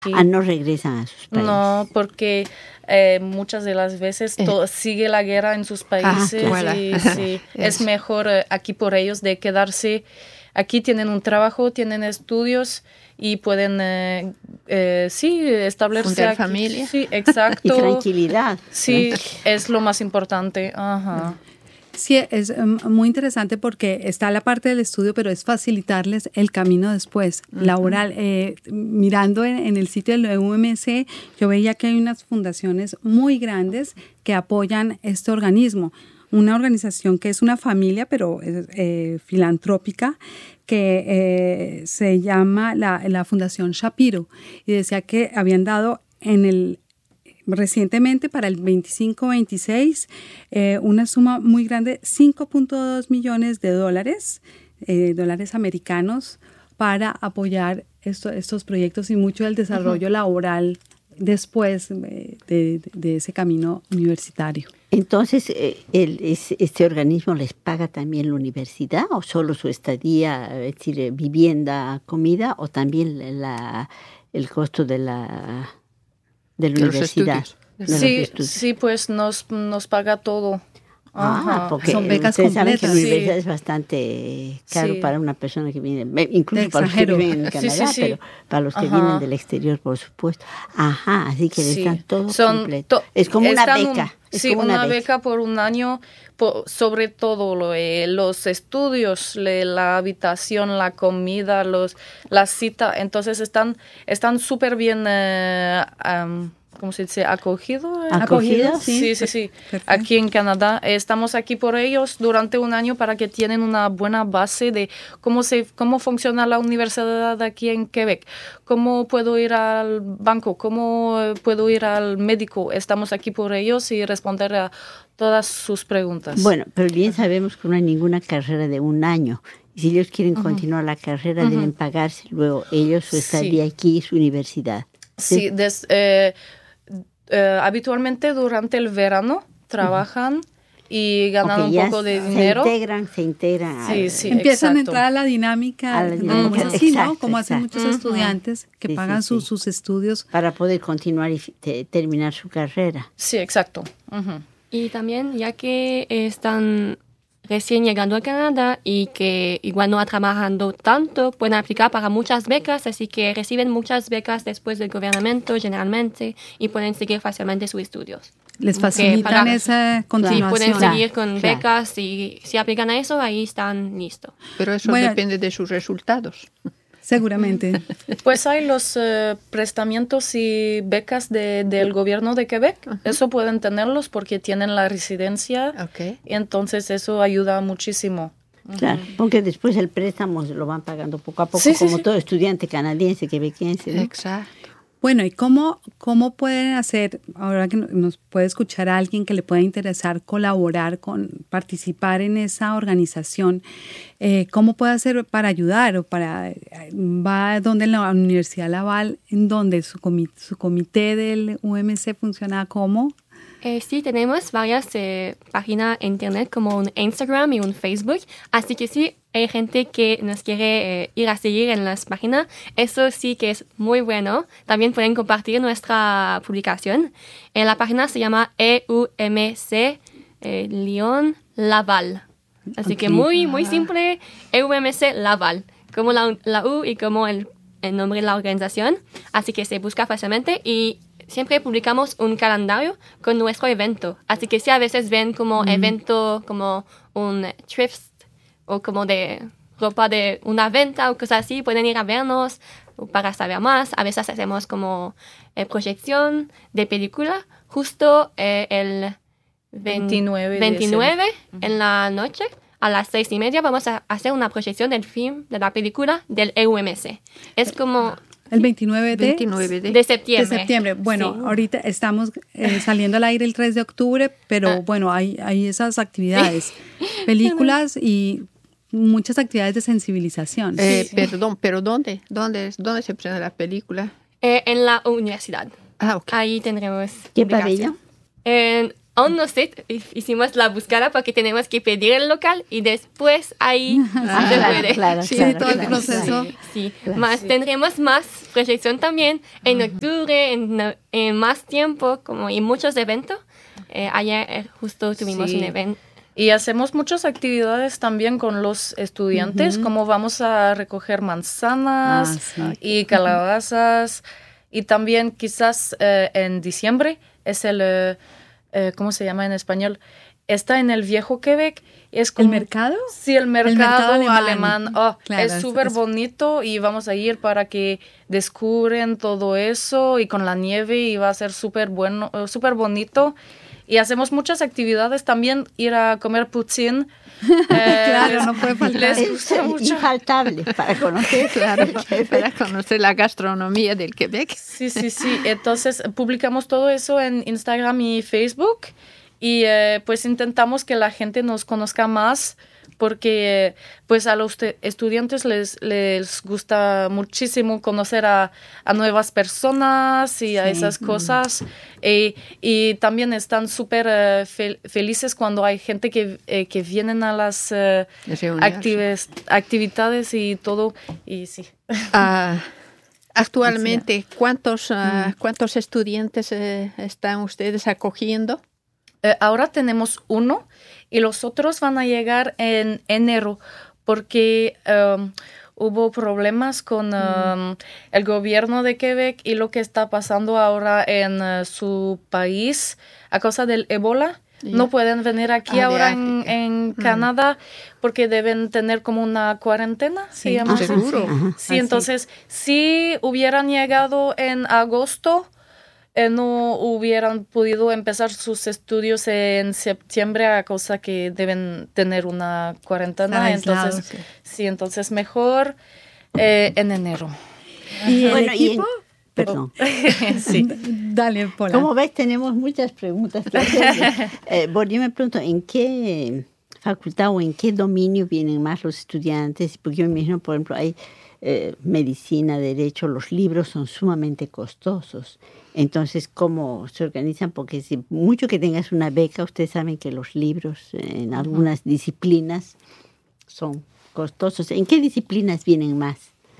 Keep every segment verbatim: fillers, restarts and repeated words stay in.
Ah, no regresan a sus países. No, porque eh, muchas de las veces to- sigue la guerra en sus países Ah, claro. y sí, es mejor eh, aquí por ellos de quedarse. Aquí tienen un trabajo, tienen estudios y pueden, eh, eh, sí, establecerse Fundar aquí. familia. Sí, exacto. Y tranquilidad. Sí, es lo más importante. Ajá. Sí, es um, muy interesante porque está la parte del estudio, pero es facilitarles el camino después, uh-huh. laboral. Eh, mirando en, en el sitio del U M C, yo veía que hay unas fundaciones muy grandes que apoyan este organismo. Una organización que es una familia, pero es eh, filantrópica, que eh, se llama la, la Fundación Shapiro. Y decía que habían dado en el recientemente para el veinticinco veintiséis eh, una suma muy grande, cinco punto dos millones de dólares, eh, dólares americanos, para apoyar esto, estos proyectos y mucho del desarrollo uh-huh. laboral después de, de, de ese camino universitario. Entonces, eh, el, es, ¿este organismo les paga también la universidad o solo su estadía, es decir, vivienda, comida, o también la, el costo de la, de la de universidad? Los de sí, los estudios. sí, pues nos, nos paga todo. Ah, porque son becas ustedes saben que la completas. universidad Sí. es bastante caro Sí. para una persona que viene, incluso De para los que extranjero. viven en Sí, Canadá, sí, sí. pero para los que Ajá. vienen del exterior, por supuesto. Ajá, así que les Sí. dan todo Son completo. to- Es como una están beca. un- es sí, como una, una beca. beca por un año, po- sobre todo lo, eh, los estudios, le- la habitación, la comida, los, la cita. Entonces están están súper bien, eh, um, ¿cómo se dice? Acogido. eh. ¿Acogido? Sí, sí, sí. Perfecto. Aquí en Canadá estamos aquí por ellos durante un año para que tienen una buena base de cómo se cómo funciona la universidad aquí en Quebec, cómo puedo ir al banco, cómo puedo ir al médico. Estamos aquí por ellos y responder a todas sus preguntas. Bueno, pero bien sabemos que no hay ninguna carrera de un año. Y si ellos quieren uh-huh. continuar la carrera, uh-huh. deben pagarse luego ellos su estadía Sí. aquí y su universidad. Sí, Sí, des, eh, eh, habitualmente durante el verano trabajan uh-huh. y ganan okay, un poco de se dinero. Se integran, se integran. Sí, al, sí, Empiezan exacto. a entrar a la dinámica, A la como dinámica. es así, Exacto, ¿no? Como hacen exacto. muchos estudiantes que sí, pagan sí, sus, sí. sus estudios. Para poder continuar y te, terminar su carrera. Sí, exacto. Uh-huh. Y también, ya que están recién llegando a Canadá y que igual no están trabajando tanto, pueden aplicar para muchas becas, así que reciben muchas becas después del gobierno generalmente y pueden seguir fácilmente sus estudios. Les facilitan para, esa continuación. Sí, pueden Claro, seguir con claro. becas y si aplican a eso, ahí están listos. Pero eso Bueno, depende de sus resultados. Seguramente. Pues hay los uh, prestamientos y becas de, del gobierno de Quebec. Uh-huh. Eso pueden tenerlos porque tienen la residencia. Okay. Y entonces eso ayuda muchísimo. Claro, uh-huh. porque después el préstamo lo van pagando poco a poco, sí, sí, como sí. todo estudiante canadiense, quebequense, ¿no? Exacto. Bueno, ¿y cómo, cómo pueden hacer, ahora que nos puede escuchar a alguien que le pueda interesar colaborar con, participar en esa organización, eh, cómo puede hacer para ayudar o para, va donde la Universidad Laval, en donde su, comi, su comité del U M C funciona como? Eh, sí, tenemos varias eh, páginas en internet como un Instagram y un Facebook, así que sí, hay gente que nos quiere eh, ir a seguir en las páginas, eso sí que es muy bueno. También pueden compartir nuestra publicación. Eh, la página se llama E U M C eh, Lyon Laval, así okay. que muy, muy simple, E U M C Laval, como la, la U y como el, el nombre de la organización, así que se busca fácilmente y siempre publicamos un calendario con nuestro evento. Así que si a veces ven como mm. evento, como un thrift o como de ropa de una venta o cosas así, pueden ir a vernos para saber más. A veces hacemos como eh, proyección de película justo eh, el veintinueve, veintinueve en la noche. A las seis y media vamos a hacer una proyección del film, de la película del E U M C. Es como... El veintinueve de, veintinueve de, de septiembre. De septiembre. Bueno, sí. ahorita estamos eh, saliendo al aire el tres de octubre, pero ah. bueno, hay, hay esas actividades, películas y muchas actividades de sensibilización. Eh, sí. Perdón, pero ¿dónde? ¿Dónde, dónde se presenta la película? Eh, en la universidad. Ah, ok. Ahí tendremos... ¿Qué pabellón? En aún no sé, hicimos la búsqueda porque tenemos que pedir el local y después ahí Ah, se claro, puede. claro, Sí, claro, todo el claro, proceso. claro. Sí, Claro. más Sí. tendremos más proyección también en octubre, en, no- en más tiempo, como y muchos eventos. Eh, ayer eh, justo tuvimos Sí. un evento. Y hacemos muchas actividades también con los estudiantes, como vamos a recoger manzanas Ah, sí. y calabazas. Y también quizás eh, en diciembre es el, eh, eh, ¿cómo se llama en español? Está en el viejo Quebec. Es ¿El como, mercado? Sí, el mercado, mercado alemán. alemán. Oh, Claro, es es- súper es- bonito y vamos a ir para que descubren todo eso y con la nieve y va a ser súper bueno, eh, súper bonito. Y hacemos muchas actividades, también ir a comer poutine. Eh, Claro, les- no puede faltar. Les Es gusta mucho. infaltable para conocer. Claro, para conocer la gastronomía del Quebec. Sí, sí, sí. Entonces publicamos todo eso en Instagram y Facebook y eh, pues intentamos que la gente nos conozca más porque eh, pues a los te- estudiantes les, les gusta muchísimo conocer a, a nuevas personas y a Sí. esas cosas y, y también están súper eh, fel- felices cuando hay gente que, eh, que vienen a las eh, Reuniones. actives- actividades y todo y sí. Ah, actualmente, ¿cuántos, ah, ¿cuántos estudiantes eh, están ustedes acogiendo? Eh, ahora tenemos uno y los otros van a llegar en enero porque um, hubo problemas con um, el gobierno de Quebec y lo que está pasando ahora en uh, su país a causa del ébola. Ya. No pueden venir aquí Ah, de ahora en, África. en Canadá porque deben tener como una cuarentena. se Sí, llama así. seguro. Ajá. Sí, entonces, si hubieran llegado en agosto, eh, no hubieran podido empezar sus estudios en septiembre a causa que deben tener una cuarentena. Estar aislados, Entonces, sí, entonces mejor eh, en enero. ¿Y el Bueno, y en- equipo? Perdón. Sí. Dale, Pola. Como ves, tenemos muchas preguntas que hacer. Eh, bueno, yo me pregunto, ¿en qué facultad o en qué dominio vienen más los estudiantes? Porque yo me imagino, por ejemplo, hay eh, medicina, derecho, los libros son sumamente costosos. Entonces, ¿cómo se organizan? Porque si mucho que tengas una beca, ustedes saben que los libros en algunas disciplinas son costosos. ¿En qué disciplinas vienen más?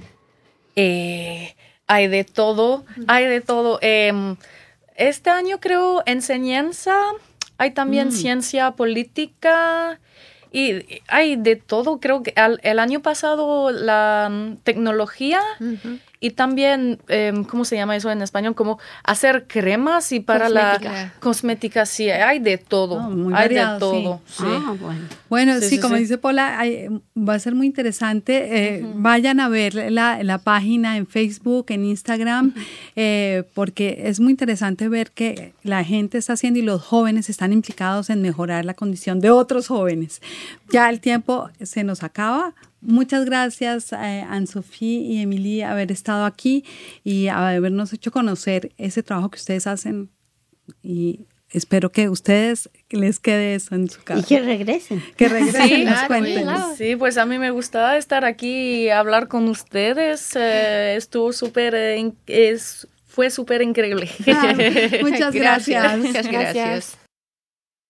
Eh, hay de todo, hay de todo. Em, este año creo enseñanza, hay también ciencia política y y hay de todo. Creo que al- el año pasado la mm, tecnología y también, em, ¿cómo se llama eso en español? Como hacer cremas y para Cosmética. la cosmética, sí, hay de todo, Oh, muy hay variado, de todo. Sí. Ah, bueno. Bueno, Sí, sí, sí, como sí. dice Pola, hay- va a ser muy interesante. Eh, Vayan a ver la, la página en Facebook, en Instagram, eh, porque es muy interesante ver que la gente está haciendo y los jóvenes están implicados en mejorar la condición de otros jóvenes. Ya el tiempo se nos acaba. Muchas gracias a eh, Anne-Sophie y Emily haber estado aquí y habernos hecho conocer ese trabajo que ustedes hacen y espero que a ustedes les quede eso en su Y cabeza. que regresen. Que regresen Sí, y nos claro, cuenten. claro. Sí, pues a mí me gustaba estar aquí y hablar con ustedes. eh, estuvo súper, eh, in- es, fue súper increíble. Ah, muchas gracias. Muchas gracias. Gracias.